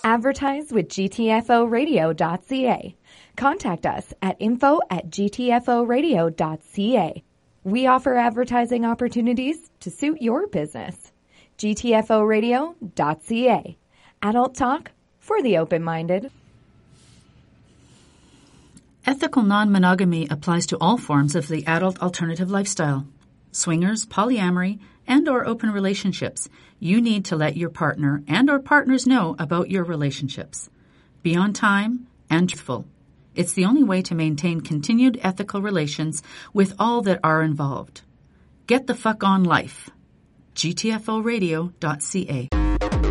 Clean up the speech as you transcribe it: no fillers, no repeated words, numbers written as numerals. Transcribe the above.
Advertise with gtforadio.ca. Contact us at info@gtforadio.ca. We offer advertising opportunities to suit your business. gtforadio.ca. Adult talk for the open-minded. Ethical non-monogamy applies to all forms of the adult alternative lifestyle. Swingers, polyamory, and or open relationships. You need to let your partner and or partners know about your relationships. Be on time and truthful. It's the only way to maintain continued ethical relations with all that are involved. Get the fuck on life. gtforadio.ca